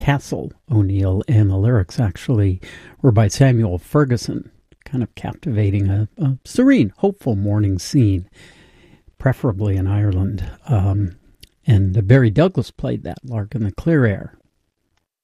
Castle O'Neill, and the lyrics actually were by Samuel Ferguson, kind of captivating a serene, hopeful morning scene, preferably in Ireland. And Barry Douglas played that, Lark in the Clear Air,